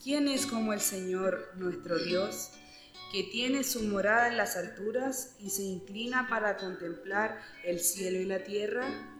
¿Quién es como el Señor, nuestro Dios, que tiene su morada en las alturas y se inclina para contemplar el cielo y la tierra?